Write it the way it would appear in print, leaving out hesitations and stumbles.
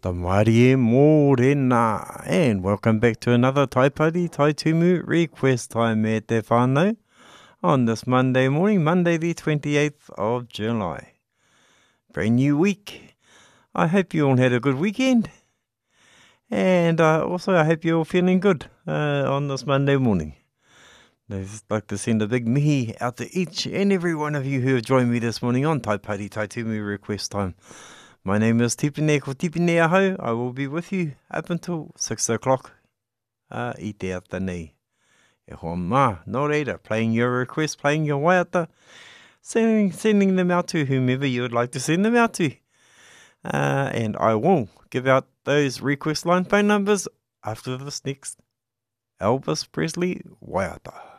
Tamarie mōrena, and welcome back to another Taipari Tai Tumu request time e te whānau on this Monday morning, Monday the 28th of July. Brand new week. I hope you all had a good weekend, and also I hope you're all feeling good on this Monday morning. I'd just like to send a big mihi out to each and every one of you who have joined me this morning on Taipari Tai Tumu request time. My name is Tipene ko Tipene Ahau. I will be with you up until 6 o'clock I te ata nei. E hoa mā, nō reira, playing your requests, playing your waiata, sending them out to whomever you would like to send them out to. And I will give out those request line phone numbers after this next Elvis Presley waiata.